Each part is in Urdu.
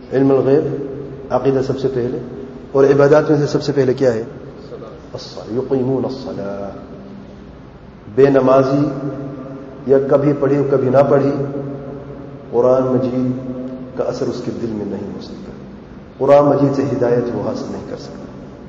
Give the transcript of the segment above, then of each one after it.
علم الغیب عقیدہ سب سے پہلے، اور عبادات میں سے سب سے پہلے کیا ہے؟ الصلاۃ، یقیمون الصلاۃ. بے نمازی یا کبھی پڑھی اور کبھی نہ پڑھی، قرآن مجید کا اثر اس کے دل میں نہیں ہو سکتا، قرآن مجید سے ہدایت وہ حاصل نہیں کر سکتا.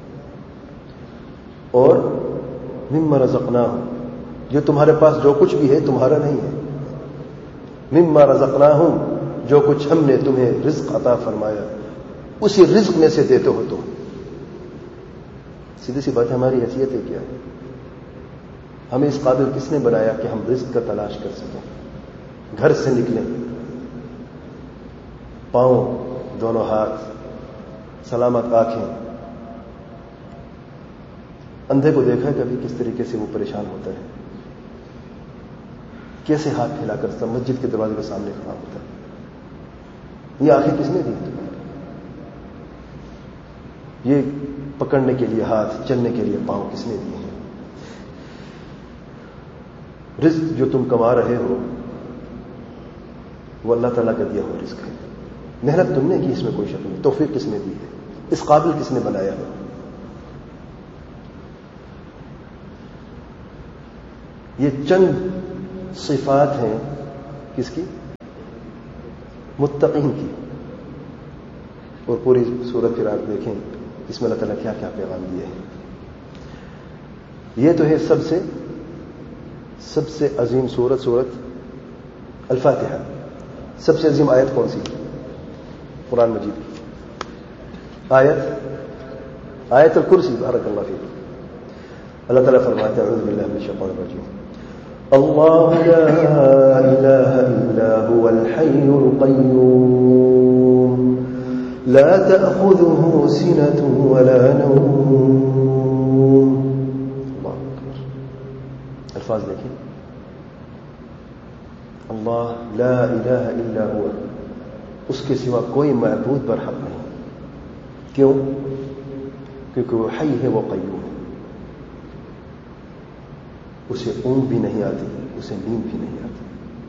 اور مما رزقناہم، جو تمہارے پاس جو کچھ بھی ہے تمہارا نہیں ہے. مما رزقناہم، جو کچھ ہم نے تمہیں رزق عطا فرمایا اسی رزق میں سے دیتے ہو تم. سیدھی سی بات ہے، ہماری حیثیت ہے کیا ہے؟ ہمیں اس قابل کس نے بنایا کہ ہم رزق کا تلاش کر سکیں؟ گھر سے نکلیں، پاؤں، دونوں ہاتھ، سلامت آنکھیں. اندھے کو دیکھا ہے کبھی کس طریقے سے وہ پریشان ہوتا ہے؟ کیسے ہاتھ پھیلا کر مسجد کے دروازے کے سامنے کھڑا ہوتا ہے؟ یہ آنکھیں کس نے دی تمہیں؟ یہ پکڑنے کے لیے ہاتھ، چلنے کے لیے پاؤں کس نے دیے ہیں؟ رزق جو تم کما رہے ہو وہ اللہ تعالیٰ کا دیا ہوا رزق ہے. محنت تم نے کی، اس میں کوئی شک نہیں. توفیق کس نے دی ہے؟ اس قابل کس نے بنایا ہے؟ یہ چند صفات ہیں کس کی؟ متقین کی. اور پوری سورت پھر آپ دیکھیں اس میں اللہ تعالیٰ کیا کیا پیغام دیے ہیں. یہ تو ہے سب سے عظیم سورت الفاتحہ. سب سے عظیم آیت کون سی؟ قرآن مجید کی آیت الکرسی. بارک اللہ فیک. اللہ تعالیٰ فرماتا ہے اعوذ باللہ من الشیطان الرجیم اللہ لا الہ الا هو الحی القیوم لا تأخذه سنة ولا نوم. اللہ اکبر. الفاظ دیکھیں، اللہ لا الہ الا هو، اس کے سوا کوئی معبود برحق نہیں. کیوں؟ کیونکہ وہ حی ہے، وہ قیوم ہے. اسے اونگ بھی نہیں آتی، اسے نیند بھی نہیں آتی.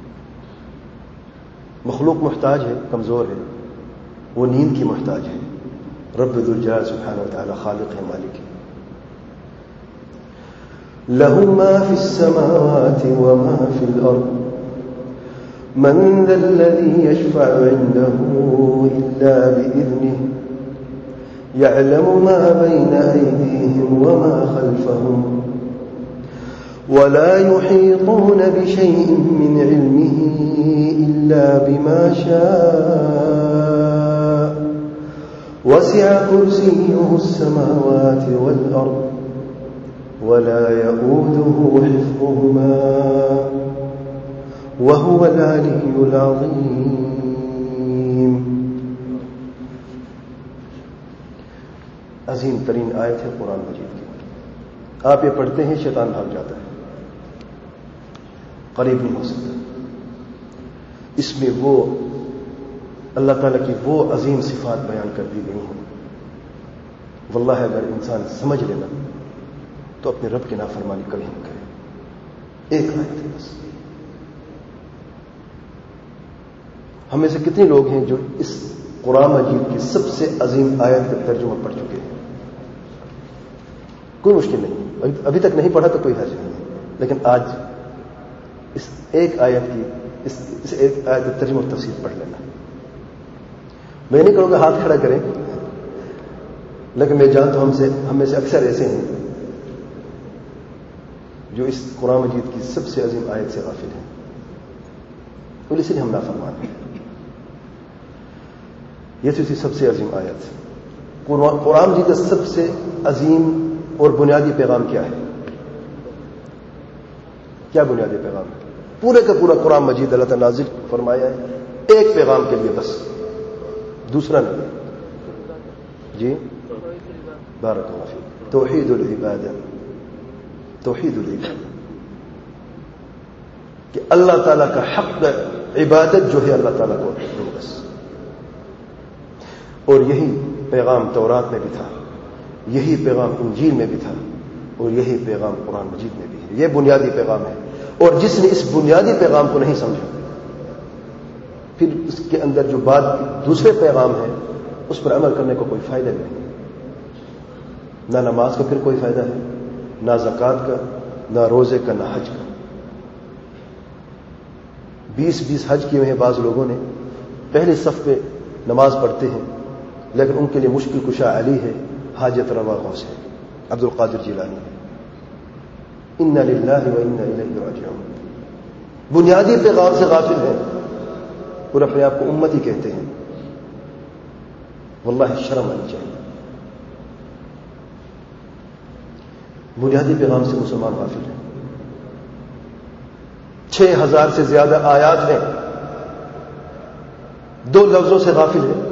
مخلوق محتاج ہے، کمزور ہے، وہ نیند کی محتاج ہے. رب ذو الجلال سبحانہ وتعالی خالق ہے، مالک ہے. لہ ما فی السماوات وما فی الارض من ذا الذی یشفع عنده الا بإذنه يعلم ما بين أيديهم وما خلفهم ولا يحيطون بشيء من علمه إلا بما شاء وسع كرسيه السماوات والأرض ولا يؤوده حفظهما وهو العلي العظيم. عظیم ترین آیت ہے قرآن مجید کی. آپ یہ پڑھتے ہیں شیطان بھاگ جاتا ہے، قریب نہیں ہو سکتا. اس میں وہ اللہ تعالیٰ کی وہ عظیم صفات بیان کر دی گئی ہیں. واللہ اگر انسان سمجھ لینا تو اپنے رب کی نافرمانی کبھی نہ کرے. ایک آیت ہے بس. ہم میں سے کتنے لوگ ہیں جو اس قرآن مجید کی سب سے عظیم آیت کا ترجمہ پڑھ چکے ہیں؟ کوئی مشکل نہیں. ابھی تک نہیں پڑھا تو کوئی حرج نہیں ہے، لیکن آج اس ایک آیت کی اس ایک آیت کا ترجمہ اور تفسیر پڑھ لینا. میں نہیں کہوں گا ہاتھ کھڑا کریں، لیکن میں جانتا ہوں ہم میں سے اکثر ایسے ہیں جو اس قرآن مجید کی سب سے عظیم آیت سے غافل ہیں، اور اسی لیے ہم نافرمان ہیں. یہ تھی سب سے عظیم آیت. قرآن مجید کا سب سے عظیم اور بنیادی پیغام کیا ہے؟ کیا بنیادی پیغام ہے؟ پورے کا پورا قرآن مجید اللہ تعالیٰ نازل فرمایا ہے ایک پیغام کے لیے بس، دوسرا نہیں. جی بارک اللہ فیک. توحید العبادہ. توحید العبادہ کہ اللہ تعالیٰ کا حق عبادت جو ہے اللہ تعالیٰ کو دو بس. اور یہی پیغام تورات میں بھی تھا، یہی پیغام انجیل میں بھی تھا، اور یہی پیغام قرآن مجید میں بھی ہے. یہ بنیادی پیغام ہے. اور جس نے اس بنیادی پیغام کو نہیں سمجھا پھر اس کے اندر جو بات دوسرے پیغام ہے اس پر عمل کرنے کو کوئی فائدہ نہیں. نہ نماز کا پھر کوئی فائدہ ہے، نہ زکوٰۃ کا، نہ روزے کا، نہ حج کا. 20 حج کیے ہیں بعض لوگوں نے، پہلے صف پہ نماز پڑھتے ہیں، لیکن ان کے لیے مشکل کشا علی ہے، حاجت روا غوث ہے، عبد القادر جیلانی ہے. انا للہ و انا الیہ راجعون. بنیادی پیغام سے غافل ہیں اور اپنے آپ کو امتی کہتے ہیں. واللہ شرم آنی چاہیے. بنیادی پیغام سے مسلمان غافل ہیں. 6000 سے زیادہ آیات ہیں، 2 لفظوں سے غافل ہیں.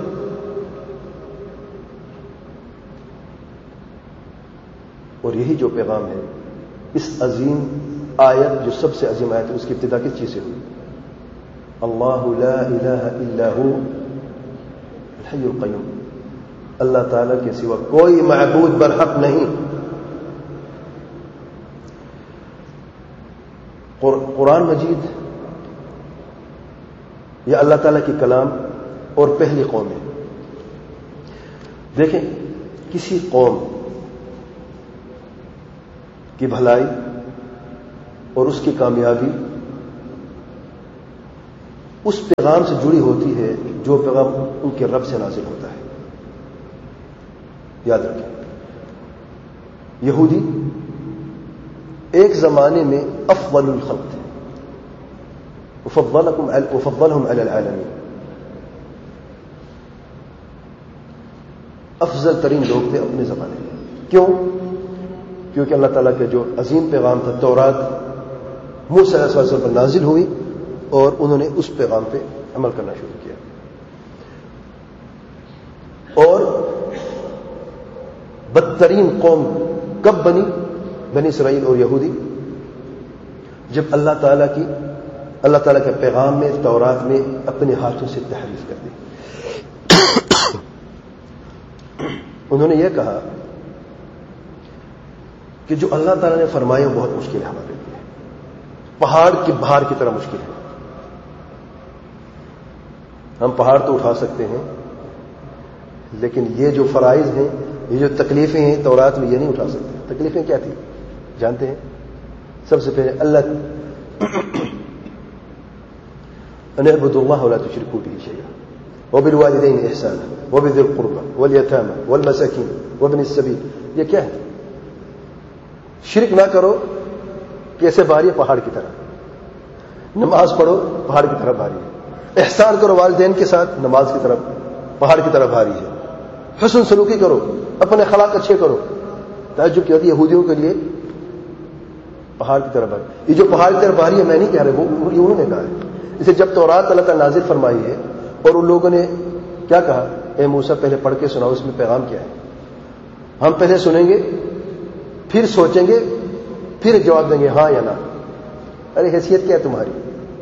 اور یہی جو پیغام ہے، اس عظیم آیت جو سب سے عظیم آیت ہے، اس کی ابتدا کس چیز سے ہوئی؟ اللہ لا الہ الا ہو الحی القیوم. اللہ تعالیٰ کے سوا کوئی معبود برحق نہیں. قرآن مجید یہ اللہ تعالیٰ کی کلام اور پہلی قوم ہے. دیکھیں، کسی قوم کی بھلائی اور اس کی کامیابی اس پیغام سے جڑی ہوتی ہے جو پیغام ان کے رب سے نازل ہوتا ہے. یاد رکھیں، یہودی ایک زمانے میں افضل الخلق تھے. وفضلهم علی العالمین. افضل ترین لوگ تھے اپنے زمانے میں. کیوں؟ کیونکہ اللہ تعالیٰ کے جو عظیم پیغام تھا تورات موسیٰ علیہ السلام پر نازل ہوئی اور انہوں نے اس پیغام پہ عمل کرنا شروع کیا. اور بدترین قوم کب بنی؟ بنی اسرائیل اور یہودی، جب اللہ تعالیٰ کے پیغام میں تورات میں اپنے ہاتھوں سے تحریف کر دی. انہوں نے یہ کہا کہ جو اللہ تعالیٰ نے فرمایا وہ بہت مشکل ہے ہمارے لیے، پہاڑ کی بہار کی طرح مشکل ہے. ہم پہاڑ تو اٹھا سکتے ہیں، لیکن یہ جو فرائض ہیں، یہ جو تکلیفیں ہیں تورات میں، یہ نہیں اٹھا سکتے. تکلیفیں کیا تھی جانتے ہیں؟ سب سے پہلے اللہ ان اعبدوا اللہ ولا تشركوا به شيئا وبالوالدين احسانا وبذي القربى واليتامى والمساكين وابن السبيل. یہ کیا ہے؟ شرک نہ کرو، کیسے بھاری ہے؟ پہاڑ کی طرح. نماز پڑھو، پہاڑ کی طرح بھاری ہے. احسان کرو والدین کے ساتھ، نماز کی طرف پہاڑ کی طرح بھاری ہے. حسن سلوکی کرو، اپنے اخلاق اچھے کرو. تعجب کی ہوتی ہے یہودیوں کے لیے پہاڑ کی طرح بھاری. یہ جو پہاڑ کی طرح بھاری ہے میں نہیں کہہ رہا، وہ انہوں نے کہا ہے. اسے جب تورات اللہ تعالیٰ نازل فرمائی ہے اور ان لوگوں نے کیا کہا، اے موسیٰ پہلے پڑھ کے سناؤ اس میں پیغام کیا ہے. ہم پہلے سنیں گے، پھر سوچیں گے، پھر جواب دیں گے ہاں یا نہ. ارے حیثیت کیا ہے تمہاری؟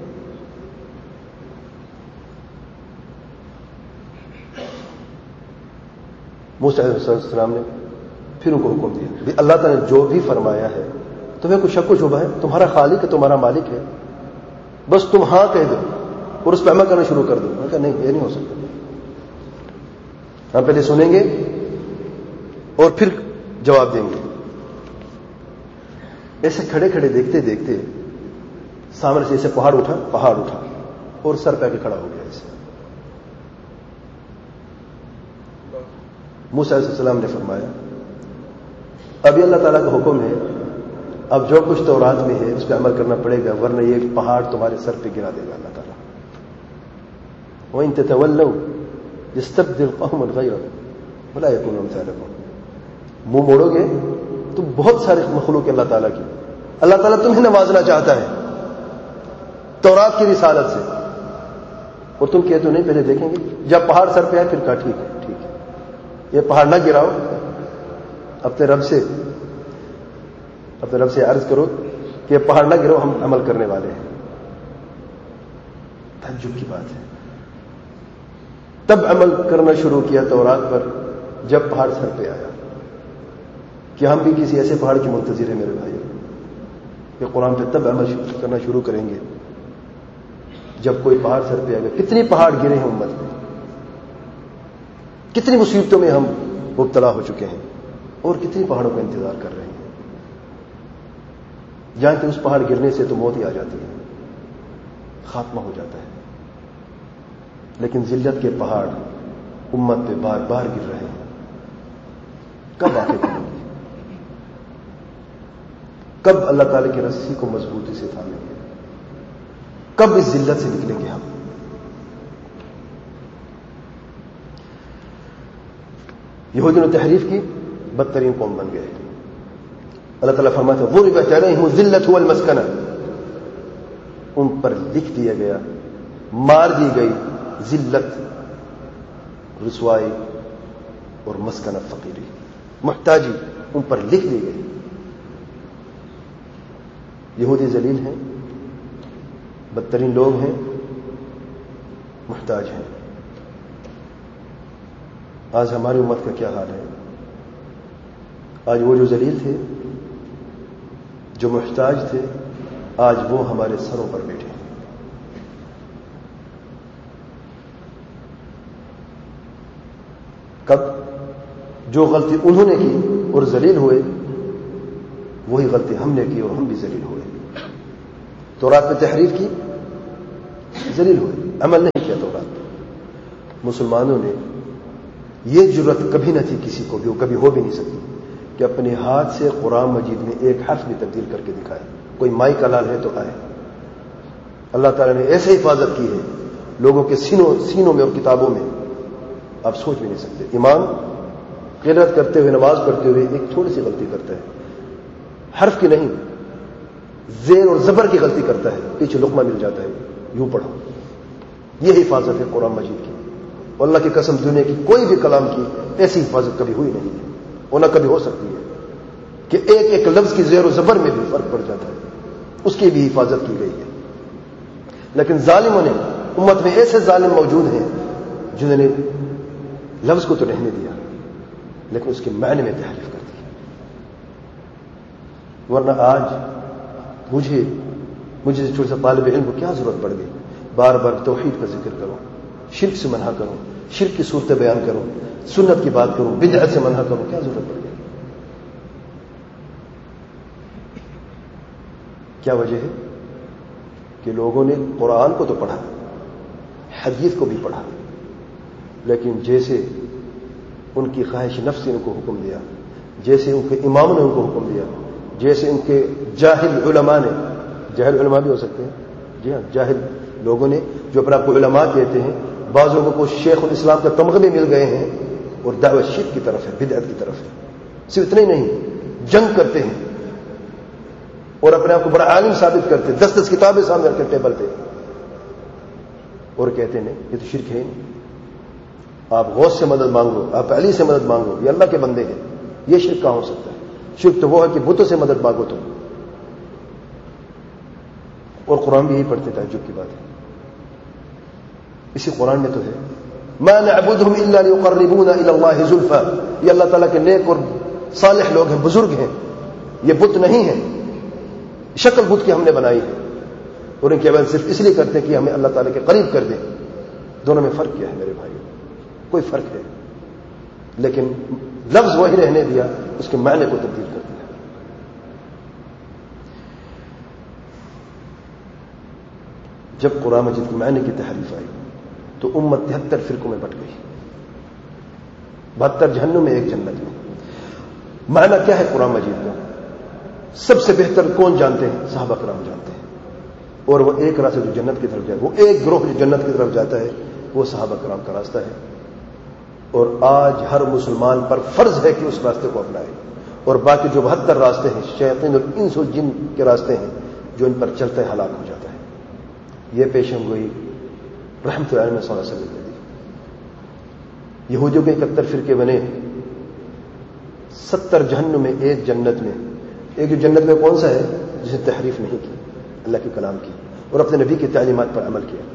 موسیٰ علیہ السلام نے پھر ان کو حکم دیا، اللہ تعالیٰ نے جو بھی فرمایا ہے تمہیں کوئی شک و شبہ ہے؟ تمہارا خالق ہے، تمہارا مالک ہے، بس تم ہاں کہہ دو اور اس پہ عمل کرنا شروع کر دو. میں کہا نہیں، یہ نہیں ہو سکتا. ہم پہلے سنیں گے اور پھر جواب دیں گے. ایسے کھڑے کھڑے دیکھتے دیکھتے سامنے سے ایسے پہاڑ اٹھا اور سر پہ کے کھڑا ہو گیا. ایسے موسیٰ علیہ السلام نے فرمایا ابھی اللہ تعالیٰ کا حکم ہے، اب جو کچھ تورات میں ہے اس پہ عمل کرنا پڑے گا، ورنہ یہ پہاڑ تمہارے سر پہ گرا دے گا اللہ تعالیٰ. وَإِن تَتَوَلَّوْا يَسْتَبْدِلْ قَوْمًا غَيْرَكُمْ وَلَا يَكُونُوا أَمْثَالَكُمْ. منہ موڑو گے تو بہت سارے مخلوق اللہ تعالیٰ کی، اللہ تعالیٰ تمہیں نوازنا چاہتا ہے تورات کی رسالت سے، اور تم کہتے ہو نہیں پہلے دیکھیں گے. جب پہاڑ سر پہ آئے پھر کہا ٹھیک ہے یہ پہاڑ نہ گراؤ، اپنے رب سے عرض کرو کہ یہ پہاڑ نہ گراؤ، ہم عمل کرنے والے ہیں. تعجب کی بات ہے. تب عمل کرنا شروع کیا تورات پر جب پہاڑ سر پہ آیا. کہ ہم بھی کسی ایسے پہاڑ کی منتظر ہیں میرے بھائی، کہ قرآن پہ تب عمل کرنا شروع کریں گے جب کوئی پہاڑ سر پہ آ گیا. کتنی پہاڑ گرے ہیں امت میں, کتنی مصیبتوں میں ہم مبتلا ہو چکے ہیں, اور کتنی پہاڑوں کا انتظار کر رہے ہیں. جانتے اس پہاڑ گرنے سے تو موت ہی آ جاتی ہے, خاتمہ ہو جاتا ہے. لیکن ذلت کے پہاڑ امت پہ بار بار گر رہے ہیں. کب واقع کریں گے؟ کب اللہ تعالی کی رسی کو مضبوطی سے تھامیں گے؟ کب اس ذلت سے نکلیں گے ہم؟ یہودیوں نے تحریف کی, بدترین قوم بن گئے. اللہ تعالیٰ فرماتا ہے ضربت علیہم الذلۃ والمسکنہ, ان پر لکھ دیا گیا, مار دی گئی ذلت, رسوائی اور مسکنہ فقیری, محتاجی ان پر لکھ دی گئی. یہودی ذلیل ہیں, بدترین لوگ ہیں, محتاج ہیں. آج ہماری امت کا کیا حال ہے؟ آج وہ جو ذلیل تھے, جو محتاج تھے, آج وہ ہمارے سروں پر بیٹھے ہیں. کب؟ جو غلطی انہوں نے کی اور ذلیل ہوئے, وہی غلطی ہم نے کی اور ہم بھی ذلیل ہوئے. تورات میں تحریف کی, ذلیل ہوئے, عمل نہیں کیا تورات پہ. مسلمانوں نے یہ جرت کبھی نہ تھی کسی کو بھی, وہ کبھی ہو بھی نہیں سکتی کہ اپنے ہاتھ سے قرآن مجید میں ایک حرف بھی تبدیل کر کے دکھائے. کوئی مائی کا لال ہے تو آئے. اللہ تعالیٰ نے ایسے حفاظت کی ہے لوگوں کے سینوں میں اور کتابوں میں, آپ سوچ بھی نہیں سکتے. امام قرات کرتے ہوئے, نماز پڑھتے ہوئے ایک چھوٹی سی غلطی کرتا ہے, حرف کی نہیں, زیر اور زبر کی غلطی کرتا ہے, پیچھے لقمہ مل جاتا ہے, یوں پڑھو. یہ حفاظت ہے قرآن مجید کی. اللہ کی قسم, دنیا کی کوئی بھی کلام کی ایسی حفاظت کبھی ہوئی نہیں ہے, اور نہ کبھی ہو سکتی ہے کہ ایک ایک لفظ کی زیر و زبر میں بھی فرق پڑ جاتا ہے. اس کی بھی حفاظت کی گئی ہے. لیکن ظالموں نے, امت میں ایسے ظالم موجود ہیں جنہوں نے لفظ کو تو رہنے دیا لیکن اس کے معنی میں تحریف کر دی. ورنہ آج مجھے سے چھوٹا سا طالب علم کو کیا ضرورت پڑ گئی بار بار توحید کا ذکر کروں, شرک سے منع کروں, شرک کی صورتیں بیان کروں, سنت کی بات کروں, بدعت سے منع کروں, کیا ضرورت پڑ گئی؟ کیا وجہ ہے؟ کہ لوگوں نے قرآن کو تو پڑھا, حدیث کو بھی پڑھا, لیکن جیسے ان کی خواہش نفس نے ان کو حکم دیا, جیسے ان کے امام نے ان کو حکم دیا, جیسے ان کے جاہل علماء نے, جاہل علماء بھی ہو سکتے ہیں, جی ہاں, جاہل لوگوں نے جو اپنے آپ کو علماء کہتے ہیں, بعض لوگوں کو شیخ الاسلام کا تمغہ بھی مل گئے ہیں, اور دعوت شرک کی طرف ہے, بدعت کی طرف ہے. صرف اتنا ہی نہیں, جنگ کرتے ہیں اور اپنے آپ کو بڑا عالم ثابت کرتے ہیں, 10 کتابیں سامنے رکھ کے ٹیبل پہ, اور کہتے ہیں یہ تو شرک ہے نہیں, آپ غوث سے مدد مانگو, آپ علی سے مدد مانگو, یہ اللہ کے بندے ہیں. یہ شرک کہاں ہو سکتا ہے؟ شرک تو وہ ہے کہ بتوں سے مدد مانگو تم. اور قرآن بھی یہی پڑھتے, تعجب کی بات ہے, اسی قرآن میں تو ہے ما نعبدهم الا ليقربونا الى الله زلفى. یہ اللہ تعالیٰ کے نیک اور صالح لوگ ہیں, بزرگ ہیں, یہ بت نہیں ہیں. شکل بت کی ہم نے بنائی ہے, اور ان کی عبادت صرف اس لیے کرتے ہیں کہ ہمیں اللہ تعالیٰ کے قریب کر دیں. دونوں میں فرق کیا ہے میرے بھائیوں؟ کوئی فرق ہے, لیکن لفظ وہی رہنے دیا, اس کے معنی کو تبدیل کر دیا. جب قرآن مجید کے معنی کی تحریف آئی تو امت 73 فرقوں میں بٹ گئی, 72 جہنم میں, ایک جنت میں. معنی کیا ہے قرآن مجید کا؟ سب سے بہتر کون جانتے ہیں؟ صحابہ کرام جانتے ہیں. اور وہ ایک راستہ جو جنت کی طرف جائے, وہ ایک گروہ جو جنت کی طرف جاتا ہے, وہ صحابہ کرام کا راستہ ہے. اور آج ہر مسلمان پر فرض ہے کہ اس راستے کو اپنائے, اور باقی جو 72 راستے ہیں, شیاطین اور انس و جن کے راستے ہیں, جو ان پر چلتا ہے ہلاک ہو جاتا ہے. یہ پیشن گوئی رحمت اللہ علیہ صلی اللہ علیہ وسلم نے دی. یہودیوں کے 71 فرقے بنے, 70 جہنم میں, ایک جنت میں. ایک جو جنت میں کون سا ہے؟ جس نے تحریف نہیں کی اللہ کے کلام کی اور اپنے نبی کی تعلیمات پر عمل کیا.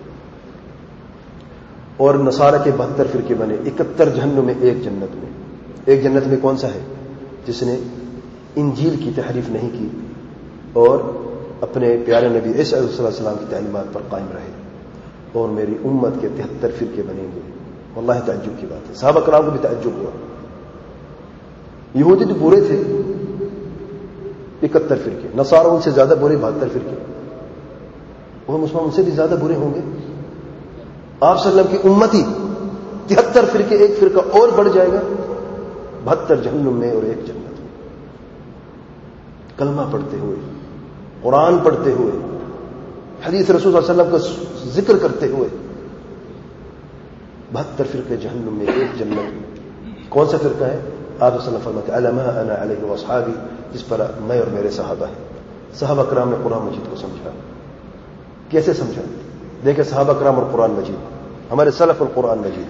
اور نصارہ کے 72 فرقے بنے, 71 جہنم میں, ایک جنت میں. ایک جنت میں کون سا ہے؟ جس نے انجیل کی تحریف نہیں کی اور اپنے پیارے نبی عیسیٰ علیہ السلام کی تعلیمات پر قائم رہے اور میری امت کے 73 فرقے بنیں گے. واللہ تعجب کی بات ہے. صحابہ کرام کو بھی تعجب ہوا. یہودی تو برے تھے 71 فرقے, نصارہ ان سے زیادہ برے 72 فرقے, وہ مسلمان ان سے بھی زیادہ برے ہوں گے. آپ صلی اللہ علیہ وسلم کی امتی 73 فرقے, ایک فرقہ اور بڑھ جائے گا, 72 جہنم میں اور ایک جنت میں. کلمہ پڑھتے ہوئے, قرآن پڑھتے ہوئے, حدیث رسول صلی اللہ علیہ وسلم کا ذکر کرتے ہوئے, 72 فرقے جہنم میں ایک جنت میں. کون سا فرقہ ہے؟ آپ صلی اللہ علیہ وسلم فرماتے ہیں الا ما انا علیہ واصحابی, جس پر میں اور میرے صحابہ ہیں. صحابہ کرام نے قرآن مجید کو سمجھا. کیسے سمجھا؟ دیکھیں صحابہ کرام اور قرآن مجید, ہمارے سلف اور قرآن مجید.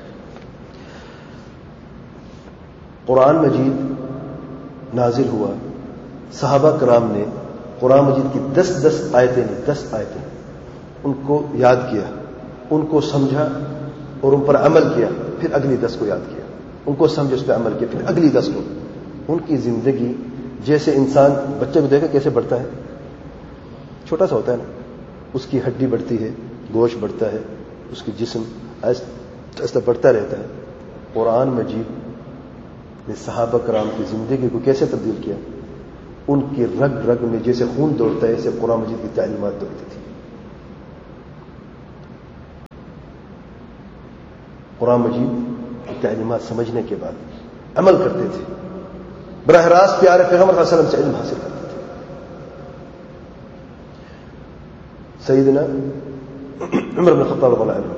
قرآن مجید نازل ہوا, صحابہ کرام نے قرآن مجید کی 10 آیتیں لی, 10 آیتیں, ان کو یاد کیا, ان کو سمجھا اور ان پر عمل کیا, پھر اگلی 10 کو یاد کیا, ان کو سمجھ اس پہ عمل کیا, پھر اگلی 10 کو. ان کی زندگی جیسے انسان بچے کو دیکھا کیسے بڑھتا ہے, چھوٹا سا ہوتا ہے نا, اس کی ہڈی بڑھتی ہے, گوشت بڑھتا ہے, اس کی جسم ایسا بڑھتا رہتا ہے. قرآن مجید نے صحابہ کرام کی زندگی کو کیسے تبدیل کیا؟ ان کی رگ رگ میں جیسے خون دوڑتا ہے ایسے قرآن مجید کی تعلیمات دوڑتی تھی. قرآن مجید کی تعلیمات سمجھنے کے بعد عمل کرتے تھے, براہ راست پیارے پیغمبر صلی اللہ علیہ وسلم سے علم حاصل کرتے تھے. سیدنا عمر بن خطاب رضی اللہ عنہ,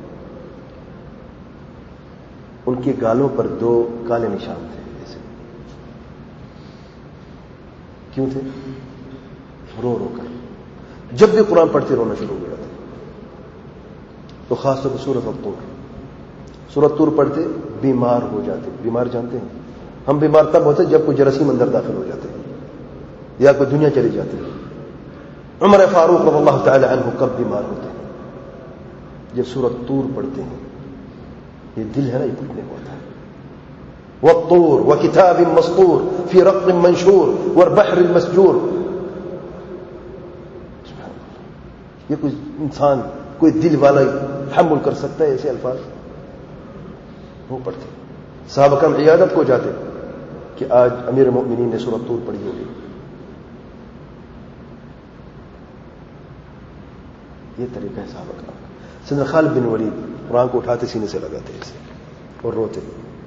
ان کے گالوں پر 2 کالے نشان تھے. ایسے کیوں تھے؟ رو رو کر جب بھی قرآن پڑھتے رونا شروع ہو جاتے. تو خاص طور پر سورۃ طور پڑھتے بیمار ہو جاتے. بیمار جانتے ہیں ہم بیمار تب ہوتے جب کوئی جراثیم اندر داخل ہو جاتے ہیں یا کوئی دنیا چلی جاتی ہے. عمر فاروق رضی اللہ تعالی عنہ کب بیمار ہوتے ہیں؟ جب سورۃ طور پڑھتے ہیں. یہ دل ہے نا, یہ پڑھنے کو ہوتا ہے. والطور وکتاب مسطور فی رق منشور والبحر المسجور. یہ کوئی انسان, کوئی دل والا تحمل کر سکتا ہے ایسے الفاظ؟ وہ پڑھتے. صحابہ کرام عیادت کو جاتے کہ آج امیر المؤمنین نے سورۃ طور پڑھی ہوگی. یہ طریقہ ہے صحابہ کرام. سیدنا خالد بن ولید قرآن کو اٹھاتے سینے سے لگاتے ایسے اور روتے,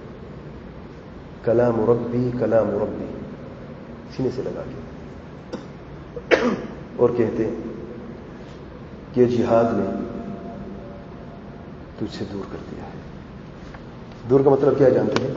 کلام ربی کلام ربی, سینے سے لگا کے, اور کہتے کہ جہاد نے تجھ سے دور کر دیا ہے. دور کا مطلب کیا جانتے ہیں؟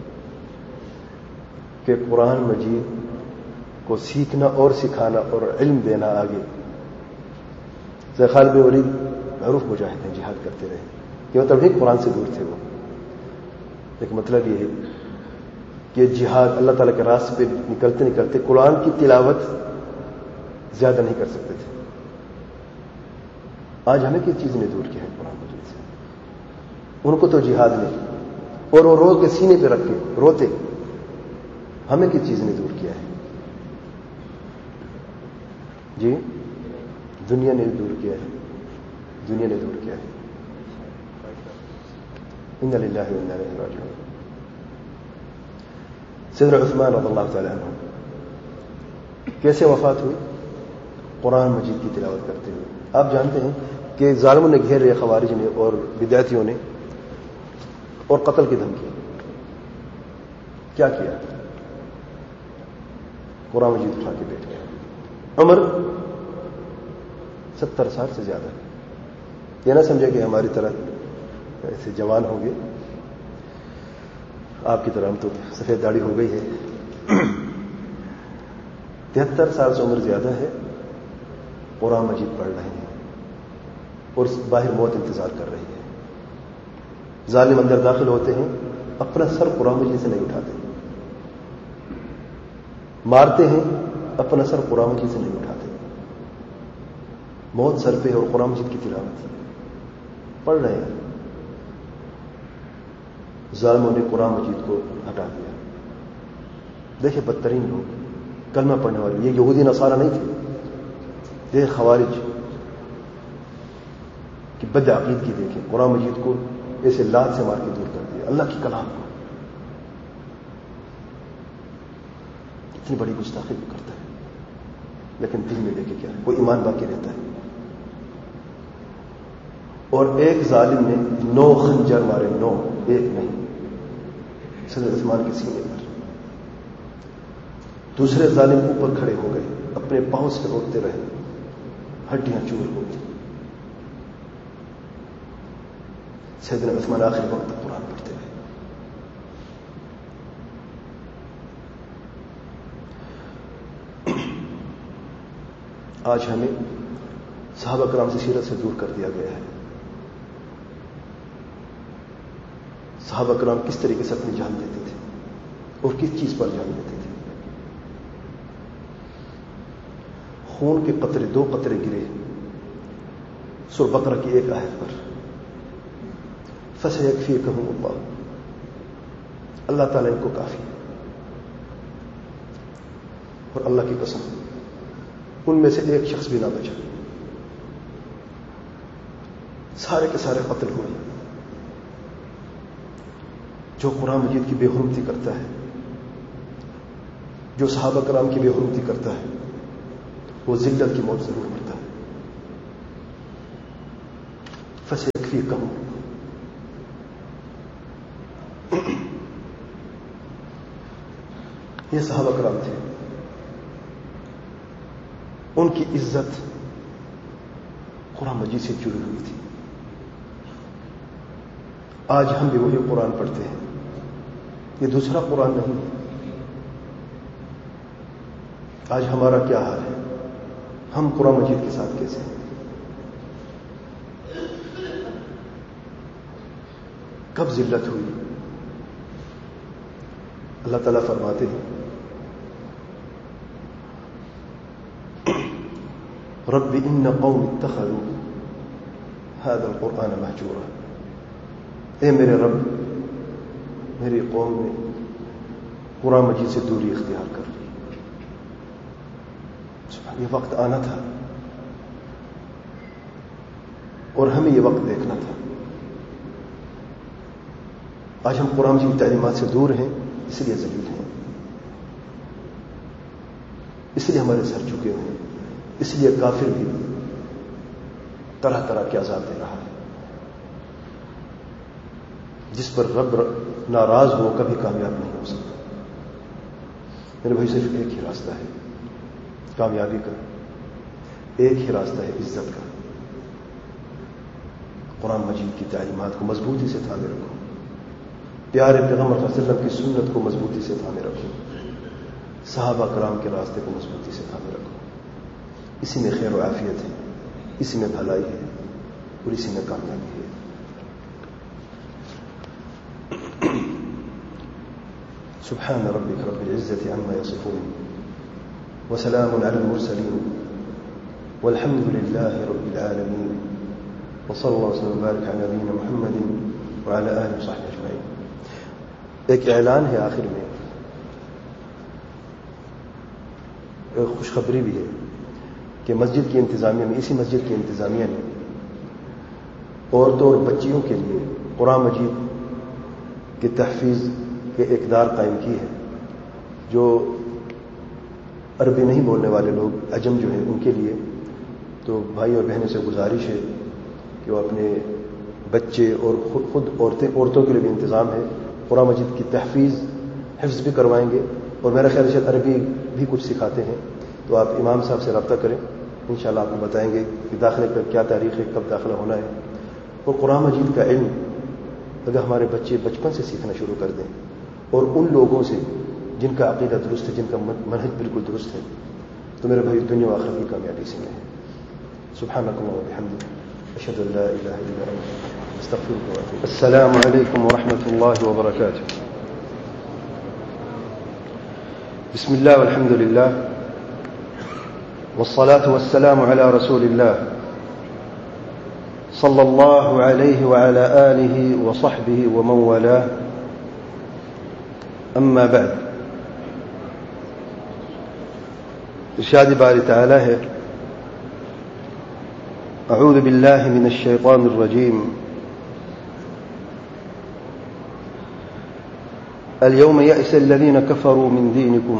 کہ قرآن مجید کو سیکھنا اور سکھانا اور علم دینا آگے. خالد بن ولید معروف مجاہد ہیں, جہاد کرتے رہے, کہ مطلب نہیں قرآن سے دور تھے وہ, لیکن مطلب یہ ہے کہ جہاد اللہ تعالیٰ کے راستے پہ نکلتے نکلتے قرآن کی تلاوت زیادہ نہیں کر سکتے تھے. آج ہمیں کس چیز نے دور کیا ہے قرآن مجید سے؟ ان کو تو جہاد نے, اور وہ رو کے سینے پہ رکھ کے روتے. ہمیں کس چیز نے دور کیا ہے؟ جی دنیا نے دور کیا ہے, دنیا نے دور کیا ہے. انا للہ وانا الیہ راجعون. سیدنا عثمان رضی اللہ تعالی عنہ کیسے وفات ہوئی؟ قرآن مجید کی تلاوت کرتے ہوئے. آپ جانتے ہیں کہ ظالموں نے گھیر لیا, خوارج نے اور بدعتیوں نے, اور قتل کی دھمکی. کیا کیا؟ قرآن مجید اٹھا کے بیٹھ گیا. عمر 70 سال سے زیادہ. یہ نہ سمجھے کہ ہماری طرح ایسے جوان ہوں گے, آپ کی طرح ہم تو سفید داڑھی ہو گئی ہے. 73 سال سے عمر زیادہ ہے, قرآن مجید پڑھ رہے ہیں اور باہر موت انتظار کر رہی ہے. ظالم اندر داخل ہوتے ہیں, اپنا سر قرآن مجید سے نہیں اٹھاتے, مارتے ہیں, اپنا سر قرآن مجید سے نہیں اٹھاتے. موت سر پہ اور قرآن مجید کی تلاوت پڑھ رہے ہیں. ظالموں نے قرآن مجید کو ہٹا دیا. دیکھیں بدترین لوگ کلمہ پڑھنے والے, یہ یہودی نصارہ نہیں تھے, دیکھ خوارج کی بد عقیدگی دیکھیں، قرآن مجید کو ایسے لات سے مار کے دور کر دیا، اللہ کی کلام کو اتنی بڑی گستاخی کرتا ہے، لیکن دل میں دیکھے کیا ہے، کوئی ایمان باقی رہتا ہے۔ اور ایک ظالم نے 9 خنجر مارے، 9، ایک نہیں، حضرت عثمان کے سینے پر۔ دوسرے ظالم اوپر کھڑے ہو گئے، اپنے پاؤں سے روکتے رہے، ہڈیاں چور ہو گئی۔ سیدنا عثمان آخری وقت تک قرآن پڑھتے رہے۔ آج ہمیں صحابہ کرام سے سیرت سے دور کر دیا گیا ہے۔ صحابہ کرام کس طریقے سے اپنی جان دیتے تھے اور کس چیز پر جان دیتے تھے؟ خون کے قطرے، 2 قطرے گرے سورہ بقرہ کی ایک آیت پر، فَسَيَكْفِيكَهُمُ اللَّهُ، اللہ تعالیٰ ان کو کافی ہے۔ اور اللہ کی قسم ان میں سے ایک شخص بھی نہ بچا، سارے کے سارے قتل ہوئے۔ جو قرآن مجید کی بے حرمتی کرتا ہے، جو صحابہ کرام کی بے حرمتی کرتا ہے، وہ ذلت کی موت ضرور مرتا ہے۔ فَسَيَكْفِيكَهُمُ، یہ صحابہ کرام تھے، ان کی عزت قرآن مجید سے جڑی ہوئی تھی۔ آج ہم بھی وہی قرآن پڑھتے ہیں، یہ دوسرا قرآن نہیں ہے۔ آج ہمارا کیا حال ہے؟ ہم قرآن مجید کے ساتھ کیسے ہیں؟ کب ذلت ہوئی؟ اللہ تعالیٰ فرماتے ہیں، رب ان قوم اتخذوا هذا القرآن مہجورا، اے میرے رب، میری قوم نے قرآن مجید سے دوری اختیار کر لی۔ یہ وقت آنا تھا اور ہمیں یہ وقت دیکھنا تھا۔ آج ہم قرآن مجید کی تعلیمات سے دور ہیں، اس لیے ذلیل ہیں، اس لیے ہمارے سر جھکے ہوئے ہیں، اس لیے کافر بھی طرح طرح کے عذاب دے رہا ہے۔ جس پر رب ناراض ہو کبھی کامیاب نہیں ہو سکتا۔ میرے بھائی، صرف ایک ہی راستہ ہے کامیابی کا، ایک ہی راستہ ہے عزت کا۔ قرآن مجید کی تعلیمات کو مضبوطی سے تھامے رکھو، پیارے پیغمبر صلی اللہ علیہ وسلم کی سنت کو مضبوطی سے تھامے رکھو، صحابہ کرام کے راستے کو مضبوطی سے تھامے رکھو۔ اسی میں خیر و عافیت ہے، اسی میں بھلائی ہے اور اسی میں کامیابی ہے۔ سبحان ربك رب العزة عما يصفون وسلام على المرسلين والحمد لله رب العالمين وصلى الله وسلم وبارك على نبينا محمد وعلى آله وصحبه أجمعين۔ ایک اعلان ہے آخر میں، ایک خوشخبری بھی ہے کہ مسجد کی انتظامیہ میں، اسی مسجد کی انتظامیہ نے عورتوں اور بچیوں کے لیے قرآن مجید کی تحفیظ کے اقدار قائم کی ہے۔ جو عربی نہیں بولنے والے لوگ، عجم جو ہیں، ان کے لیے تو بھائی اور بہنوں سے گزارش ہے کہ وہ اپنے بچے اور خود عورتوں کے لیے بھی انتظام ہے، قرآن مجید کی تحفیظ حفظ بھی کروائیں گے، اور میرا خیال ہے عربی بھی کچھ سکھاتے ہیں۔ تو آپ امام صاحب سے رابطہ کریں، انشاءاللہ آپ کو بتائیں گے کہ داخلے کا کیا تاریخ ہے، کب داخلہ ہونا ہے۔ اور قرآن مجید کا علم اگر ہمارے بچے بچپن سے سیکھنا شروع کر دیں، اور ان لوگوں سے جن کا عقیدہ درست ہے، جن کا منہج بالکل درست ہے، تو میرے بھائی دنیا و آخرت کی کامیابی سے ہے۔ سبحانک اللہم و بحمدک، اشہد ان لا الہ الا انت، استغفرک و اتوب۔ السلام علیکم ورحمۃ اللہ وبرکاتہ۔ بسم اللہ والحمد للہ والصلاة والسلام على رسول الله صلى الله عليه وعلى آله وصحبه ومن والاه، أما بعد۔ ارشاد باری تعالی ہے أعوذ بالله من الشيطان الرجيم. اليوم يئس الذين كفروا من دينكم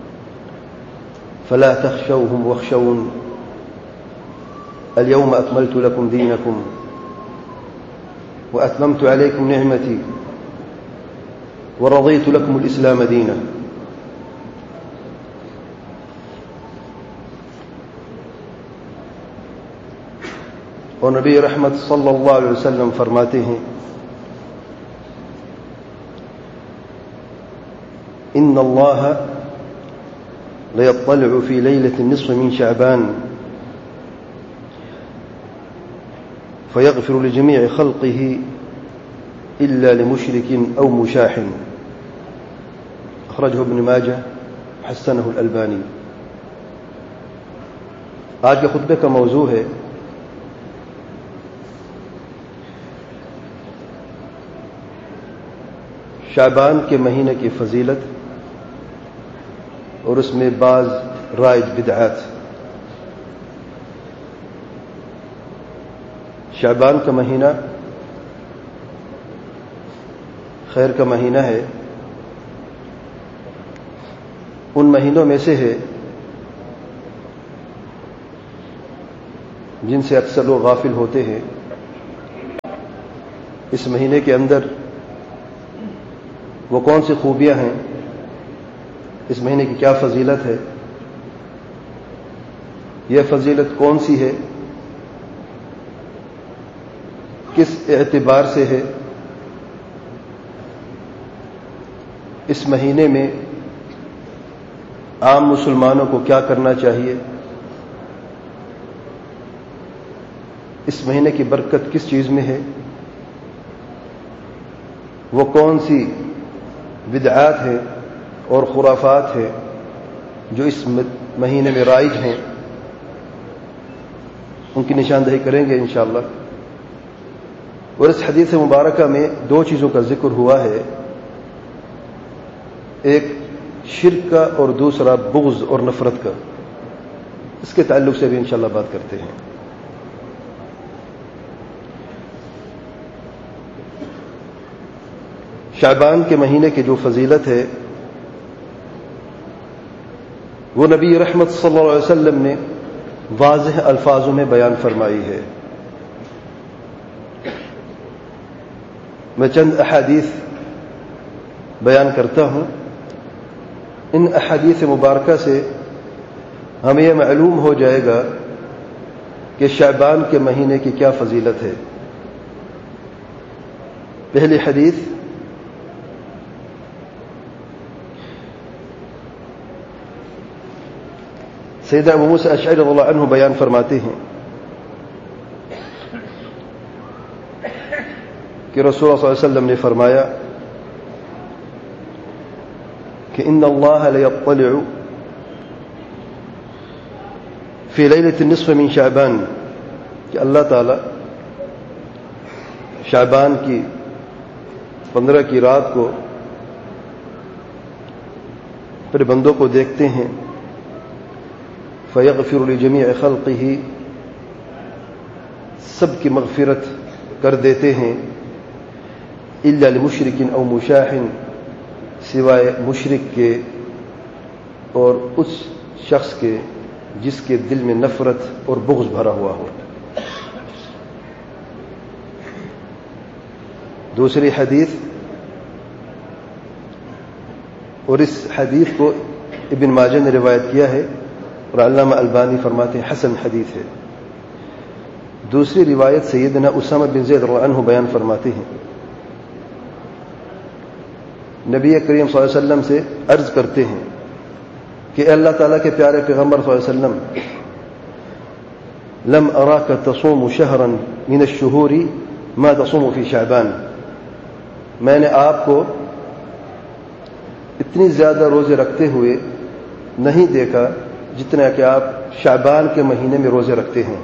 فلا تخشوهم واخشون اليوم أكملت لكم دينكم وأتممت عليكم نعمتي ورضيت لكم الإسلام دينا. اور نبی رحمت صلی اللہ علیہ وسلم فرماتے ہیں ان اللہ لیطلع فی لیلة النصف من شعبان فیغفر لجمیع خلقه الا لمشرک او مشاح. اخرجہ ابن ماجہ حسنہ الالبانی. آج کے خطبے کا موضوع ہے شعبان کے مہینے کی فضیلت اور اس میں بعض رائج بدعات. شعبان کا مہینہ خیر کا مہینہ ہے. ان مہینوں میں سے ہے جن سے اکثر لوگ غافل ہوتے ہیں. اس مہینے کے اندر وہ کون سی خوبیاں ہیں، اس مہینے کی کیا فضیلت ہے، یہ فضیلت کون سی ہے، کس اعتبار سے ہے، اس مہینے میں عام مسلمانوں کو کیا کرنا چاہیے، اس مہینے کی برکت کس چیز میں ہے، وہ کون سی بدعات ہیں اور خرافات ہیں جو اس مہینے میں رائج ہیں، ان کی نشاندہی کریں گے انشاءاللہ. اور اس حدیث مبارکہ میں دو چیزوں کا ذکر ہوا ہے، ایک شرک کا اور دوسرا بغض اور نفرت کا. اس کے تعلق سے بھی انشاءاللہ بات کرتے ہیں. شعبان کے مہینے کی جو فضیلت ہے وہ نبی رحمت صلی اللہ علیہ وسلم نے واضح الفاظوں میں بیان فرمائی ہے. میں چند احادیث بیان کرتا ہوں. ان احادیث مبارکہ سے ہمیں یہ معلوم ہو جائے گا کہ شعبان کے مہینے کی کیا فضیلت ہے. پہلی حدیث سیدنا ابو موسیٰ اشعری رضی اللہ عنہ بیان فرماتے ہیں کہ رسول اللہ صلی اللہ علیہ وسلم نے فرمایا کہ ان اللہ لیطلع فی لیلۃ النصف من شعبان، کہ اللہ تعالی شعبان کی 15 کی رات کو اپنے بندوں کو دیکھتے ہیں. فیغفر لجمیع خلقہ، سب کی مغفرت کر دیتے ہیں. الا لمشرک او مشاح، سوائے مشرک کے اور اس شخص کے جس کے دل میں نفرت اور بغض بھرا ہوا ہو. دوسری حدیث، اور اس حدیث کو ابن ماجہ نے روایت کیا ہے اور علامہ البانی فرماتے ہیں حسن حدیث ہے. دوسری روایت سیدنا اسامہ بن زید رضی اللہ عنہ بیان فرماتے ہیں نبی کریم صلی اللہ علیہ وسلم سے عرض کرتے ہیں کہ اے اللہ تعالیٰ کے پیارے پیغمبر صلی اللہ علیہ وسلم، لم اراک تصوم شہرا من الشہور ما تصوم فی شعبان، میں نے آپ کو اتنی زیادہ روزے رکھتے ہوئے نہیں دیکھا جتنا کہ آپ شعبان کے مہینے میں روزے رکھتے ہیں.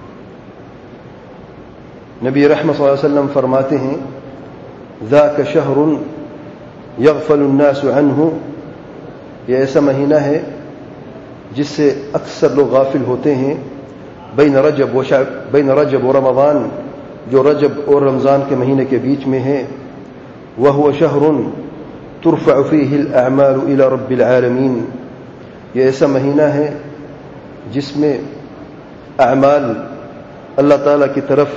نبی رحمت صلی اللہ علیہ وسلم فرماتے ہیں ذاک شہر یغفل الناس عنہ، یہ ایسا مہینہ ہے جس سے اکثر لوگ غافل ہوتے ہیں. بین رجب و رمضان، جو رجب اور رمضان کے مہینے کے بیچ میں ہے، وهو شهر ترفع فيه الاعمال الى رب العالمین، یہ ایسا مہینہ ہے جس میں اعمال اللہ تعالیٰ کی طرف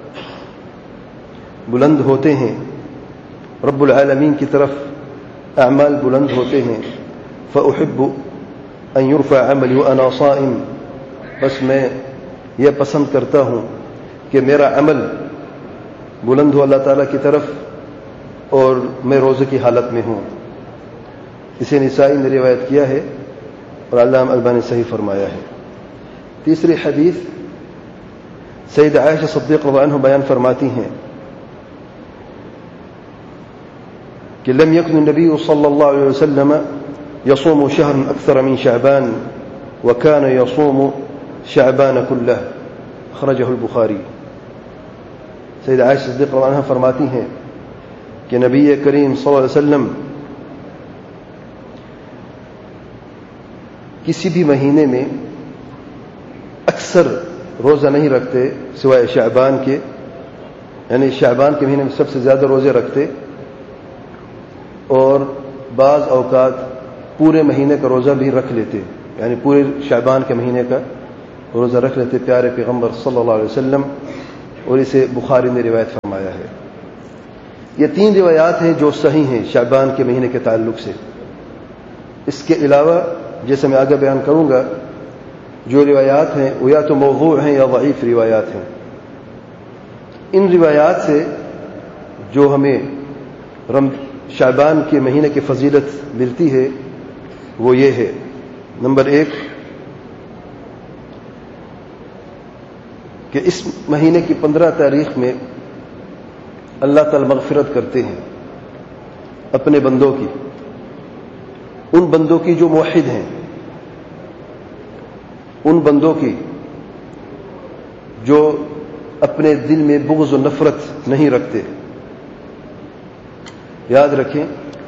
بلند ہوتے ہیں، رب العالمین کی طرف اعمال بلند ہوتے ہیں. فأحب ان يرفع عملی وانا صائم، بس میں یہ پسند کرتا ہوں کہ میرا عمل بلند ہو اللہ تعالیٰ کی طرف اور میں روزے کی حالت میں ہوں. اسے نسائی نے روایت کیا ہے اور علامہ البانی صحیح فرمایا ہے. تیسری حدیث سیدہ عائشہ صدیقہ رضی اللہ عنہا بیان فرماتی ہیں کہ لم يكن النبي صلى الله عليه وسلم يصوم شهرا أكثر من شعبان وكان يصوم شعبان كله، أخرجه البخاری. سیدہ عائشہ صدیقہ رضی اللہ عنہا فرماتی ہیں کہ نبی کریم صلی اللہ علیہ وسلم کسی بھی مہینے میں اکثر روزہ نہیں رکھتے سوائے شعبان کے، یعنی شعبان کے مہینے میں سب سے زیادہ روزے رکھتے، اور بعض اوقات پورے مہینے کا روزہ بھی رکھ لیتے، یعنی پورے شعبان کے مہینے کا روزہ رکھ لیتے پیارے پیغمبر صلی اللہ علیہ وسلم، اور اسے بخاری نے روایت فرمایا ہے. یہ 3 روایات ہیں جو صحیح ہیں شعبان کے مہینے کے تعلق سے. اس کے علاوہ جیسے میں آگے بیان کروں گا جو روایات ہیں وہ یا تو موضوع ہیں یا ضعیف روایات ہیں. ان روایات سے جو ہمیں شعبان کے مہینے کی فضیلت ملتی ہے وہ یہ ہے، نمبر 1 کہ اس مہینے کی 15 تاریخ میں اللہ تعالی مغفرت کرتے ہیں اپنے بندوں کی، ان بندوں کی جو موحد ہیں، ان بندوں کی جو اپنے دل میں بغض و نفرت نہیں رکھتے. یاد رکھیں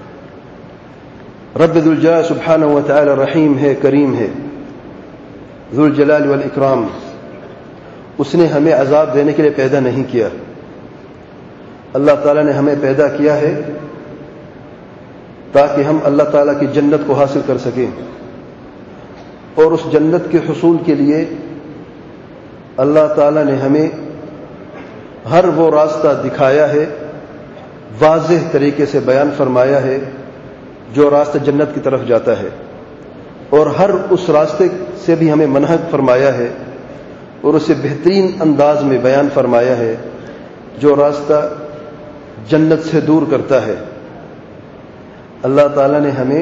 رب ذوالجلال سبحانہ و تعالی رحیم ہے، کریم ہے، ذوالجلال والاکرام. اس نے ہمیں عذاب دینے کے لیے پیدا نہیں کیا. اللہ تعالیٰ نے ہمیں پیدا کیا ہے تاکہ ہم اللہ تعالیٰ کی جنت کو حاصل کر سکیں، اور اس جنت کے حصول کے لیے اللہ تعالیٰ نے ہمیں ہر وہ راستہ دکھایا ہے، واضح طریقے سے بیان فرمایا ہے جو راستہ جنت کی طرف جاتا ہے، اور ہر اس راستے سے بھی ہمیں منع فرمایا ہے اور اسے بہترین انداز میں بیان فرمایا ہے جو راستہ جنت سے دور کرتا ہے. اللہ تعالیٰ نے ہمیں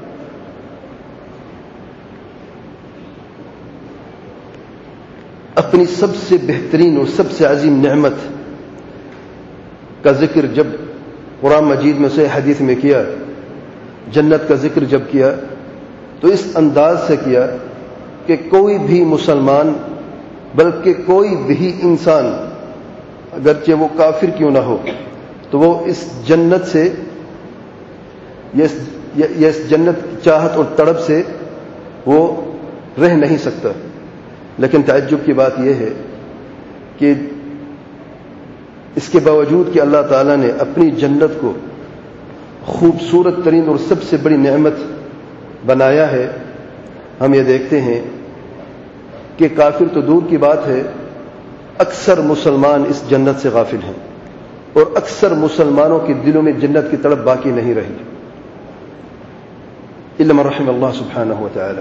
اپنی سب سے بہترین اور سب سے عظیم نعمت کا ذکر جب قرآن مجید میں سے حدیث میں کیا، جنت کا ذکر جب کیا تو اس انداز سے کیا کہ کوئی بھی مسلمان بلکہ کوئی بھی انسان اگرچہ وہ کافر کیوں نہ ہو تو وہ اس جنت سے اس جنت کی چاہت اور تڑپ سے وہ رہ نہیں سکتا. لیکن تعجب کی بات یہ ہے کہ اس کے باوجود کہ اللہ تعالیٰ نے اپنی جنت کو خوبصورت ترین اور سب سے بڑی نعمت بنایا ہے، ہم یہ دیکھتے ہیں کہ کافر تو دور کی بات ہے، اکثر مسلمان اس جنت سے غافل ہیں، اور اکثر مسلمانوں کے دلوں میں جنت کی تڑپ باقی نہیں رہی الا من رحم اللہ سبحانہ و تعالی.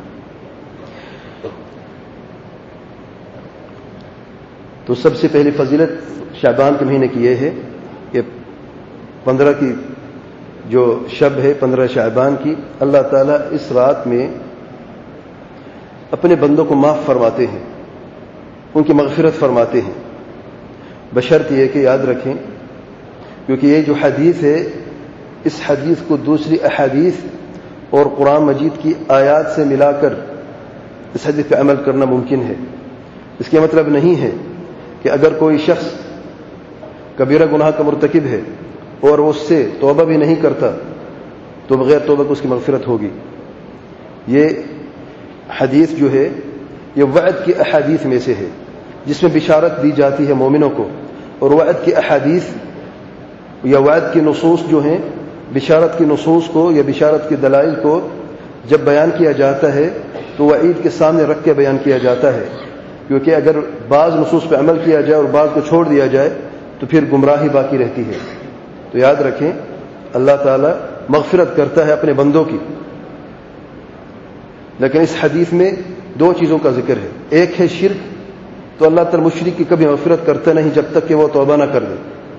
تو سب سے پہلی فضیلت شعبان کے مہینے کی یہ ہے کہ 15 کی جو شب ہے 15 شعبان کی، اللہ تعالیٰ اس رات میں اپنے بندوں کو معاف فرماتے ہیں، ان کی مغفرت فرماتے ہیں، بشرط یہ کہ یاد رکھیں کیونکہ یہ جو حدیث ہے اس حدیث کو دوسری احادیث اور قرآن مجید کی آیات سے ملا کر اس حدیث پہ عمل کرنا ممکن ہے. اس کا مطلب نہیں ہے کہ اگر کوئی شخص کبیرہ گناہ کا مرتکب ہے اور وہ اس سے توبہ بھی نہیں کرتا تو بغیر توبہ کو اس کی مغفرت ہوگی. یہ حدیث جو ہے یہ وعد کی احادیث میں سے ہے جس میں بشارت دی جاتی ہے مومنوں کو، اور وعد کی احادیث یا وعد کی نصوص جو ہیں، بشارت کی نصوص کو یا بشارت کے دلائل کو جب بیان کیا جاتا ہے تو وعید کے سامنے رکھ کے بیان کیا جاتا ہے، کیونکہ اگر بعض نصوص پہ عمل کیا جائے اور بعض کو چھوڑ دیا جائے تو پھر گمراہی باقی رہتی ہے۔ تو یاد رکھیں اللہ تعالیٰ مغفرت کرتا ہے اپنے بندوں کی، لیکن اس حدیث میں دو چیزوں کا ذکر ہے۔ ایک ہے شرک، تو اللہ تعالیٰ مشرک کی کبھی مغفرت کرتا نہیں جب تک کہ وہ توبہ نہ کر دے،